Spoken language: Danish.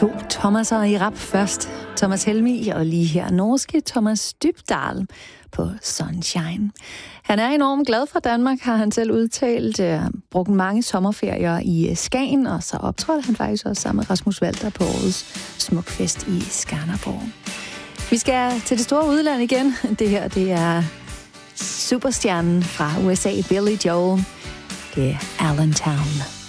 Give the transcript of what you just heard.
To Thomaser i rap først. Thomas Helmig og lige her norske Thomas Dybdahl på Sunshine. Han er enormt glad for Danmark, har han selv udtalt. Brugt mange sommerferier i Skagen, og så optrådte han faktisk også sammen med Rasmus Walter på årets Smukfest i Skanderborg. Vi skal til det store udland igen. Det her, det er superstjernen fra USA, Billy Joel. Det er Allentown.